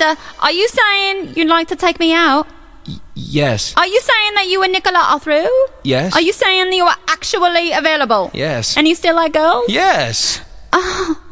Peter, are you saying you'd like to take me out? Yes. Are you saying that you and Nicola are through? Yes. Are you saying that you are actually available? Yes. And you still like girls? Yes. Oh,